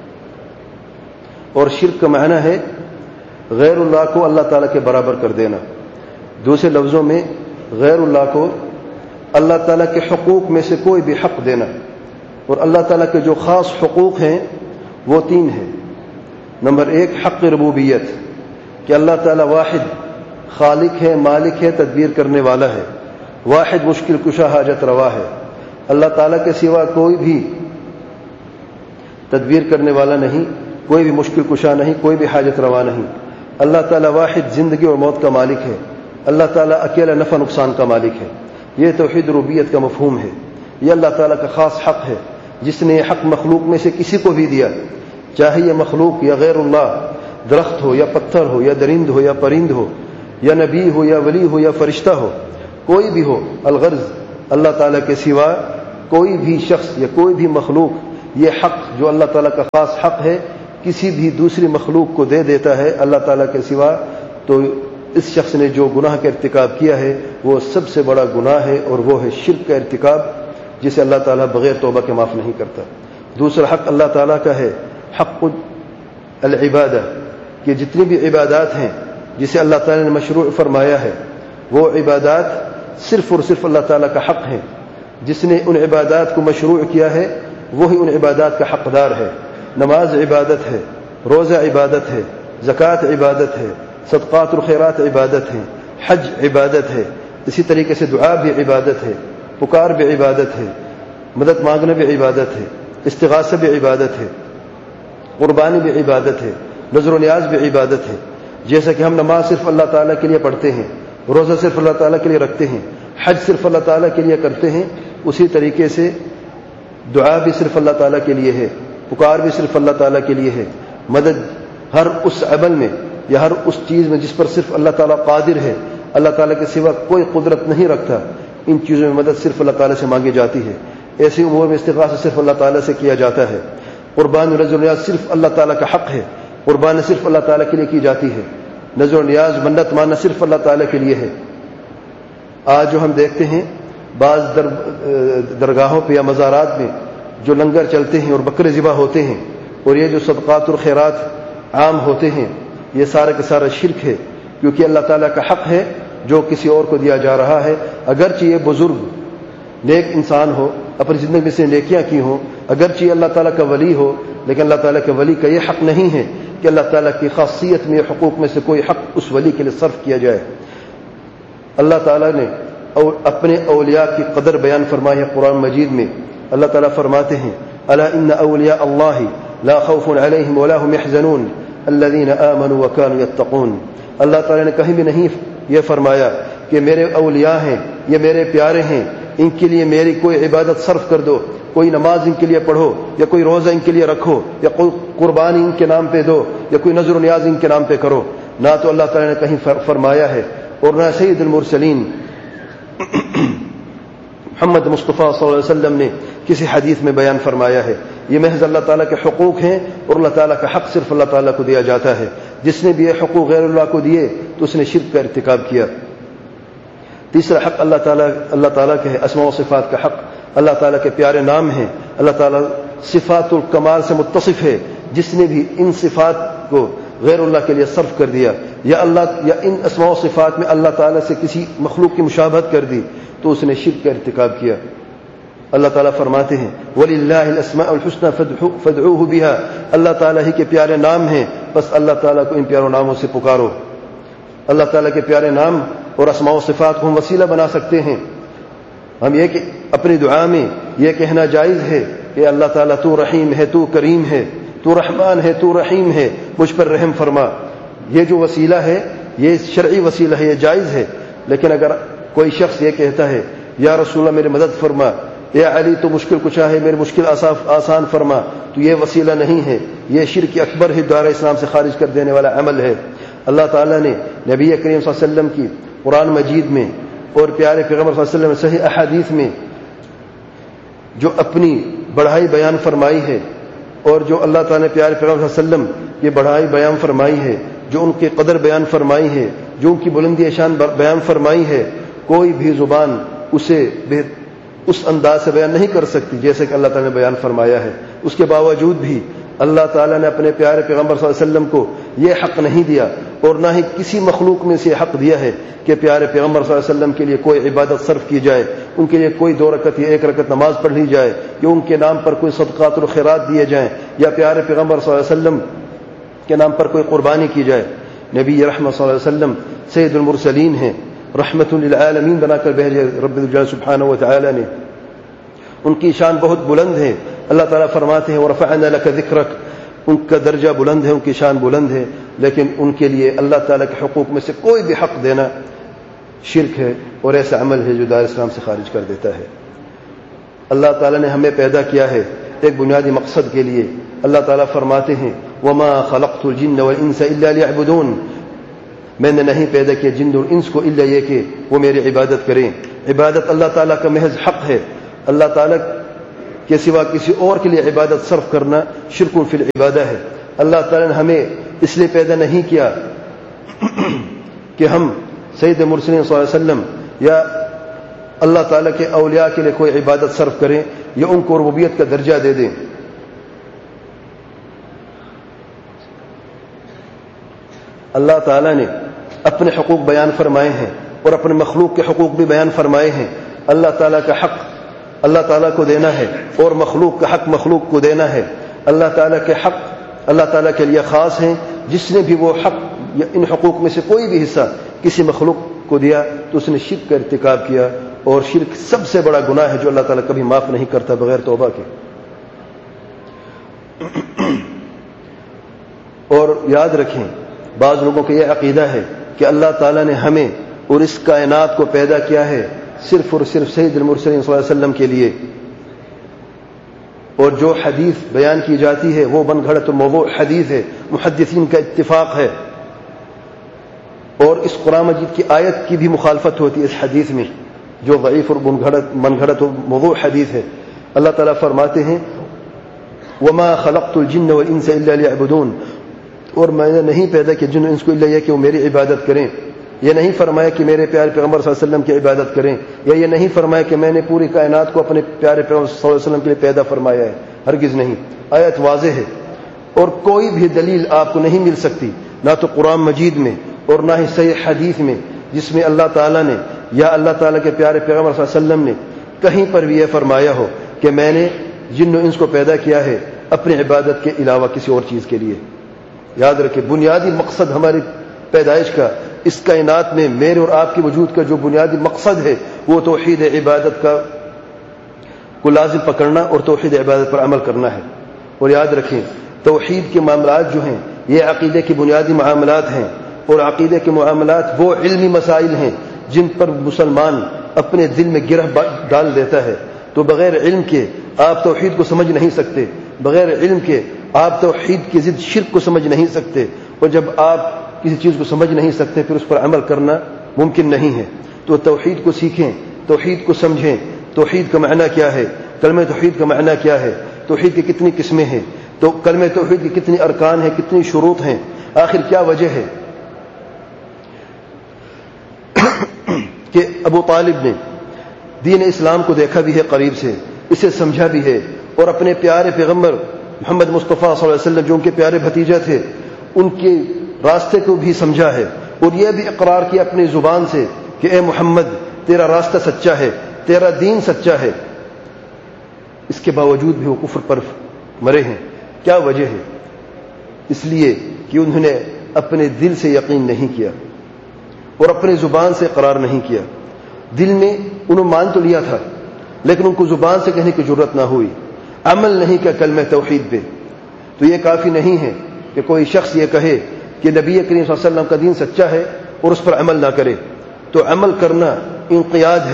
اور شرک کا معنی ہے غیر اللہ کو اللہ تعالیٰ کے برابر کر دینا۔ دوسرے لفظوں میں غیر اللہ کو اللہ تعالیٰ کے حقوق میں سے کوئی بھی حق دینا، اور اللہ تعالیٰ کے جو خاص حقوق ہیں وہ تین ہیں۔ نمبر ایک حق ربوبیت، کہ اللہ تعالیٰ واحد خالق ہے، مالک ہے، تدبیر کرنے والا ہے، واحد مشکل کشا حاجت روا ہے۔ اللہ تعالیٰ کے سوا کوئی بھی تدبیر کرنے والا نہیں، کوئی بھی مشکل کشا نہیں، کوئی بھی حاجت روا نہیں۔ اللہ تعالیٰ واحد زندگی اور موت کا مالک ہے، اللہ تعالیٰ اکیلا نفع نقصان کا مالک ہے۔ یہ توحید ربوبیت کا مفہوم ہے، یہ اللہ تعالیٰ کا خاص حق ہے جس نے یہ حق مخلوق میں سے کسی کو بھی دیا، چاہے یہ مخلوق یا غیر اللہ، درخت ہو یا پتھر ہو یا درند ہو یا پرند ہو یا نبی ہو یا ولی ہو یا فرشتہ ہو، کوئی بھی ہو۔ الغرض اللہ تعالیٰ کے سوا کوئی بھی شخص یا کوئی بھی مخلوق یہ حق جو اللہ تعالیٰ کا خاص حق ہے کسی بھی دوسری مخلوق کو دے دیتا ہے اللہ تعالیٰ کے سوا، تو اس شخص نے جو گناہ کا ارتکاب کیا ہے وہ سب سے بڑا گناہ ہے، اور وہ ہے شرک کا ارتکاب، جسے اللہ تعالیٰ بغیر توبہ کے معاف نہیں کرتا۔ دوسرا حق اللہ تعالیٰ کا ہے حق العبادہ، کہ جتنی بھی عبادات ہیں جسے اللہ تعالیٰ نے مشروع فرمایا ہے وہ عبادات صرف اور صرف اللہ تعالیٰ کا حق ہے۔ جس نے ان عبادات کو مشروع کیا ہے وہی ان عبادات کا حقدار ہے۔ نماز عبادت ہے، روزہ عبادت ہے، زکوٰۃ عبادت ہے، صدقات اور خیرات عبادت ہے، حج عبادت ہے، اسی طریقے سے دعا بھی عبادت ہے، پکار بھی عبادت ہے، مدد مانگنا بھی عبادت ہے، استغاثہ بھی عبادت ہے، قربانی بھی عبادت ہے، نذر و نیاز بھی عبادت ہے۔ جیسا کہ ہم نماز صرف اللہ تعالیٰ کے لیے پڑھتے ہیں، روزہ صرف اللہ تعالیٰ کے لیے رکھتے ہیں، حج صرف اللہ تعالیٰ کے لیے کرتے ہیں، اسی طریقے سے دعا بھی صرف اللہ تعالیٰ کے لیے ہے، پکار بھی صرف اللہ تعالیٰ کے لیے ہے، مدد ہر اس عمل میں یا ہر اس چیز میں جس پر صرف اللہ تعالیٰ قادر ہے، اللہ تعالیٰ کے سوا کوئی قدرت نہیں رکھتا، ان چیزوں میں مدد صرف اللہ تعالیٰ سے مانگی جاتی ہے۔ ایسی امور میں استغاثہ صرف اللہ تعالیٰ سے کیا جاتا ہے۔ قربان و نذر و نیاز صرف اللہ تعالیٰ کا حق ہے، قربانی صرف اللہ تعالیٰ کے لیے کی جاتی ہے، نذر و نیاز منت ماننا صرف اللہ تعالیٰ کے لیے ہے۔ آج جو ہم دیکھتے ہیں بعض درگاہوں پہ یا مزارات میں جو لنگر چلتے ہیں اور بکرے ذبح ہوتے ہیں، اور یہ جو صدقات اور خیرات عام ہوتے ہیں، یہ سارا کا سارا شرک ہے، کیونکہ اللہ تعالیٰ کا حق ہے جو کسی اور کو دیا جا رہا ہے۔ اگرچہ یہ بزرگ نیک انسان ہو، اپنی زندگی میں سے نیکیاں کی ہوں، اگرچہ اللہ تعالیٰ کا ولی ہو، لیکن اللہ تعالیٰ کے ولی کا یہ حق نہیں ہے کہ اللہ تعالیٰ کی خاصیت میں حقوق میں سے کوئی حق اس ولی کے لیے صرف کیا جائے۔ اللہ تعالیٰ نے اپنے اولیاء کی قدر بیان فرمائی ہے قرآن مجید میں۔ اللہ تعالیٰ فرماتے ہیں الا ان اولیاء اللہ لا خوف علیہم ولا هم يحزنون الذین آمنوا وكانوا يتقون۔ اللہ تعالیٰ نے کہیں بھی نہیں یہ فرمایا کہ میرے اولیاء ہیں، یہ میرے پیارے ہیں، ان کے لیے میری کوئی عبادت صرف کر دو، کوئی نماز ان کے لیے پڑھو، یا کوئی روزہ ان کے لیے رکھو، یا کوئی قربانی ان کے نام پہ دو، یا کوئی نذر و نیاز ان کے نام پہ کرو۔ نہ تو اللہ تعالیٰ نے کہیں فرمایا ہے، اور نہ سید المرسلین محمد مصطفیٰ صلی اللہ علیہ وسلم نے کسی حدیث میں بیان فرمایا ہے۔ یہ محض اللہ تعالیٰ کے حقوق ہیں، اور اللہ تعالیٰ کا حق صرف اللہ تعالیٰ کو دیا جاتا ہے۔ جس نے بھی یہ حقوق غیر اللہ کو دیے تو اس نے شرک کا ارتکاب کیا۔ تیسرا حق اللہ تعالیٰ کے ہے اسماء و صفات کا حق۔ اللہ تعالیٰ کے پیارے نام ہیں، اللہ تعالیٰ صفات الکمال سے متصف ہے۔ جس نے بھی ان صفات کو غیر اللہ کے لیے صرف کر دیا، یا ان اسماء و صفات میں اللہ تعالیٰ سے کسی مخلوق کی مشابہت کر دی، تو اس نے شرک کا ارتکاب کیا۔ اللہ تعالیٰ فرماتے ہیں وَلِلَّهِ الْأَسْمَاءُ الْحُسْنَى فَادْعُوهُ بِهَا۔ اللہ تعالیٰ ہی کے پیارے نام ہیں، بس اللہ تعالیٰ کو ان پیاروں ناموں سے پکارو۔ اللہ تعالیٰ کے پیارے نام اور اسماء و صفات کو ہم وسیلہ بنا سکتے ہیں۔ ہم یہ کہ اپنی دعا میں یہ کہنا جائز ہے کہ اللہ تعالیٰ تو رحیم ہے، تو کریم ہے، تو رحمان ہے، تو رحیم ہے، مجھ پر رحم فرما۔ یہ جو وسیلہ ہے یہ شرعی وسیلہ ہے، یہ جائز ہے۔ لیکن اگر کوئی شخص یہ کہتا ہے یا رسول اللہ میری مدد فرما، یا علی تو مشکل کشا ہے میری مشکل آسان فرما، تو یہ وسیلہ نہیں ہے، یہ شرک اکبر ہے، دار اسلام سے خارج کر دینے والا عمل ہے۔ اللہ تعالیٰ نے نبی کریم صلی اللہ علیہ وسلم کی قرآن مجید میں اور پیارے پیغمبر صلی اللہ علیہ وسلم صحیح احادیث میں جو اپنی بڑھائی بیان فرمائی ہے، اور جو اللہ تعالیٰ نے پیارے پیغمبر صلی اللہ علیہ وسلم کی بڑھائی بیان فرمائی ہے، جو ان کی قدر بیان فرمائی ہے، جو ان کی بلندی شان بیان فرمائی ہے، کوئی بھی زبان اسے اس انداز سے بیان نہیں کر سکتی جیسے کہ اللہ تعالیٰ نے بیان فرمایا ہے۔ اس کے باوجود بھی اللہ تعالیٰ نے اپنے پیارے پیغمبر صلی اللہ علیہ وسلم کو یہ حق نہیں دیا، اور نہ ہی کسی مخلوق میں سے حق دیا ہے کہ پیارے پیغمبر صلی اللہ علیہ وسلم کے لیے کوئی عبادت صرف کی جائے، ان کے لیے کوئی 2 رکعت یا 1 رکعت نماز پڑھ لی جائے، یا ان کے نام پر کوئی صدقات و خیرات دیے جائیں، یا پیارے پیغمبر صلی اللہ علیہ وسلم کے نام پر کوئی قربانی کی جائے۔ نبی رحمت صلی اللہ علیہ وسلم سید المرسلین ہیں، رحمت للعالمین بنا کر بھیجے رب الجلال سبحانہ و تعالی نے، ان کی شان بہت بلند ہے۔ اللہ تعالیٰ فرماتے ہیں وَرَفَعْنَا لَكَ ذِكْرَكَ، ان کا درجہ بلند ہے، ان کی شان بلند ہے، لیکن ان کے لیے اللہ تعالیٰ کے حقوق میں سے کوئی بھی حق دینا شرک ہے، اور ایسا عمل ہے جو دار اسلام سے خارج کر دیتا ہے۔ اللہ تعالیٰ نے ہمیں پیدا کیا ہے ایک بنیادی مقصد کے لیے۔ اللہ تعالیٰ فرماتے ہیں وَمَا خَلَقْتُ الْجِنَّ وَالْإِنسَ إِلَّا لِيَعْبُدُونَ، میں نے نہیں پیدا کیا جن اور انس کو الا یہ کہ وہ میری عبادت کریں۔ عبادت اللہ تعالیٰ کا محض حق ہے، اللہ تعالیٰ کے سوا کسی اور کے لیے عبادت صرف کرنا شرک فی العبادہ ہے۔ اللہ تعالیٰ نے ہمیں اس لیے پیدا نہیں کیا کہ ہم سید مرسلین صلی اللہ علیہ وسلم یا اللہ تعالیٰ کے اولیاء کے لیے کوئی عبادت صرف کریں یا ان کو ربوبیت کا درجہ دے دیں۔ اللہ تعالیٰ نے اپنے حقوق بیان فرمائے ہیں اور اپنے مخلوق کے حقوق بھی بیان فرمائے ہیں۔ اللہ تعالیٰ کا حق اللہ تعالیٰ کو دینا ہے، اور مخلوق کا حق مخلوق کو دینا ہے۔ اللہ تعالیٰ کے حق اللہ تعالیٰ کے لیے خاص ہیں، جس نے بھی وہ حق یا ان حقوق میں سے کوئی بھی حصہ کسی مخلوق کو دیا تو اس نے شرک کا ارتکاب کیا، اور شرک سب سے بڑا گناہ ہے جو اللہ تعالیٰ کبھی معاف نہیں کرتا بغیر توبہ کے۔ اور یاد رکھیں بعض لوگوں کا یہ عقیدہ ہے کہ اللہ تعالیٰ نے ہمیں اور اس کائنات کو پیدا کیا ہے صرف اور صرف سید المرسلین صلی اللہ علیہ وسلم کے لیے، اور جو حدیث بیان کی جاتی ہے وہ من گھڑت موضوع حدیث ہے، محدثین کا اتفاق ہے، اور اس قرآن مجید کی آیت کی بھی مخالفت ہوتی ہے اس حدیث میں جو ضعیف اور من گھڑت موضوع حدیث ہے۔ اللہ تعالیٰ فرماتے ہیں وما خلقت الجن والانس الا ليعبدون، اور میں نے نہیں پیدا کیا جن انس کو الا یہ کہ وہ میری عبادت کریں۔ یہ نہیں فرمایا کہ میرے پیارے پیغمبر صلی اللہ علیہ وسلم کی عبادت کریں، یا یہ نہیں فرمایا کہ میں نے پوری کائنات کو اپنے پیارے پیغمبر صلی اللہ علیہ وسلم کے لیے پیدا فرمایا ہے، ہرگز نہیں۔ آیت واضح ہے، اور کوئی بھی دلیل آپ کو نہیں مل سکتی، نہ تو قرآن مجید میں اور نہ ہی صحیح حدیث میں، جس میں اللہ تعالیٰ نے یا اللہ تعالیٰ کے پیارے پیغمبر صلی اللہ علیہ وسلم نے کہیں پر بھی یہ فرمایا ہو کہ میں نے جن و انس کو پیدا کیا ہے اپنی عبادت کے علاوہ کسی اور چیز کے لیے۔ یاد رکھیں بنیادی مقصد ہماری پیدائش کا اس کائنات میں میرے اور آپ کے وجود کا جو بنیادی مقصد ہے وہ توحید عبادت کو لازم پکڑنا اور توحید عبادت پر عمل کرنا ہے۔ اور یاد رکھیں توحید کے معاملات جو ہیں یہ عقیدے کے بنیادی معاملات ہیں، اور عقیدے کے معاملات وہ علمی مسائل ہیں جن پر مسلمان اپنے دل میں گرہ ڈال دیتا ہے۔ تو بغیر علم کے آپ توحید کو سمجھ نہیں سکتے، بغیر علم کے آپ توحید کی ضد شرک کو سمجھ نہیں سکتے، اور جب آپ کسی چیز کو سمجھ نہیں سکتے پھر اس پر عمل کرنا ممکن نہیں ہے۔ تو توحید کو سیکھیں، توحید کو سمجھیں، توحید کا معنی کیا ہے، کلمہ توحید کا معنی کیا ہے، توحید کی کتنی قسمیں ہیں، تو کلمہ توحید کی کتنی ارکان ہیں، کتنی شروط ہیں، آخر کیا وجہ ہے کہ ابو طالب نے دین اسلام کو دیکھا بھی ہے قریب سے، اسے سمجھا بھی ہے، اور اپنے پیارے پیغمبر محمد مصطفیٰ صلی اللہ علیہ وسلم جو ان کے پیارے بھتیجا تھے ان کے راستے کو بھی سمجھا ہے، اور یہ بھی اقرار کیا اپنی زبان سے کہ اے محمد تیرا راستہ سچا ہے، تیرا دین سچا ہے۔ اس کے باوجود بھی وہ کفر پر مرے ہیں۔ کیا وجہ ہے؟ اس لیے کہ انہوں نے اپنے دل سے یقین نہیں کیا اور اپنی زبان سے اقرار نہیں کیا۔ دل میں انہوں مان تو لیا تھا لیکن ان کو زبان سے کہنے کی ضرورت نہ ہوئی، عمل نہیں کیا کلمہ توحید پہ۔ تو یہ کافی نہیں ہے کہ کوئی شخص یہ کہے کہ نبی کریم صلی اللہ علیہ وسلم کا دین سچا ہے اور اس پر عمل نہ کرے۔ تو عمل کرنا انقیاد ہے،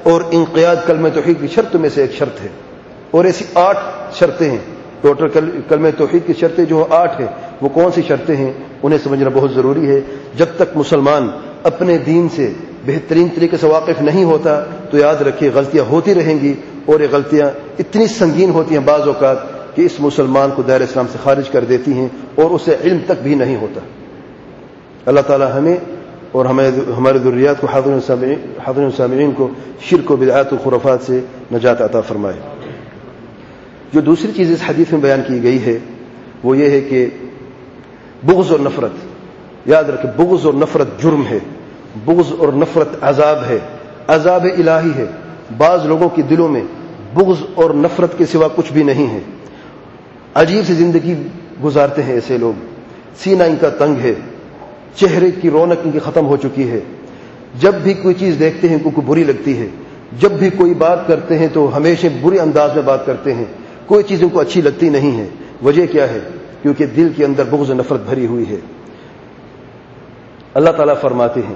اور انقیاد کلمہ توحید کی شرط میں سے ایک شرط ہے. اور ایسی 8 شرطیں ہیں ٹوٹل کلمہ توحید کی شرطیں جو 8 ہیں. وہ کون سی شرطیں ہیں انہیں سمجھنا بہت ضروری ہے. جب تک مسلمان اپنے دین سے بہترین طریقے سے واقف نہیں ہوتا تو یاد رکھیے غلطیاں ہوتی رہیں گی, اور یہ غلطیاں اتنی سنگین ہوتی ہیں بعض اوقات کہ اس مسلمان کو دائرہ اسلام سے خارج کر دیتی ہیں اور اسے علم تک بھی نہیں ہوتا. اللہ تعالی ہمیں اور ہمارے ذریات کو حاضرین سامعین کو شرک و بدعات و خرافات سے نجات عطا فرمائے. جو دوسری چیز اس حدیث میں بیان کی گئی ہے وہ یہ ہے کہ بغض اور نفرت. یاد رکھیں بغض اور نفرت جرم ہے, بغض اور نفرت عذاب ہے, عذاب الہی ہے. بعض لوگوں کے دلوں میں بغض اور نفرت کے سوا کچھ بھی نہیں ہے. عجیب سی زندگی گزارتے ہیں ایسے لوگ, سینہ ان کا تنگ ہے, چہرے کی رونق ان کی ختم ہو چکی ہے. جب بھی کوئی چیز دیکھتے ہیں ان کو بری لگتی ہے, جب بھی کوئی بات کرتے ہیں تو ہمیشہ برے انداز میں بات کرتے ہیں, کوئی چیز ان کو اچھی لگتی نہیں ہے. وجہ کیا ہے؟ کیونکہ دل کے اندر بغض و نفرت بھری ہوئی ہے. اللہ تعالیٰ فرماتے ہیں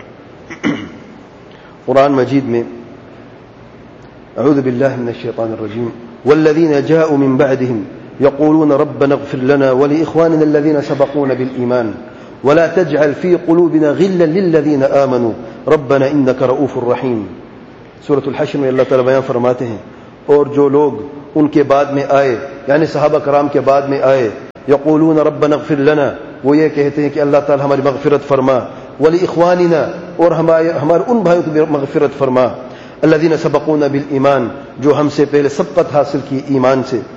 قرآن مجید میں, اعوذ باللہ من الشیطان الرجیم, والذین جاءوا من بعدهم يقولون ربنا اغفر لنا ولإخواننا الذين سبقونا بالإيمان ولا تجعل في قلوبنا غلا للذين آمنوا ربنا إنك رؤوف رحيم. سورۃ الحشر میں اللہ تعالیٰ بیان فرماتے ہیں اور جو لوگ ان کے بعد میں آئے یعنی صحابہ کرام کے بعد میں آئے, یقولون ربنا اغفر لنا, وہ یہ کہتے ہیں کہ اللہ تعالیٰ ہماری مغفرت فرما, ولاخواننا, اور ہمارے ان بھائیوں کی مغفرت فرما, الذین سبقونا بالایمان, جو ہم سے پہلے سبقت حاصل کی ایمان سے,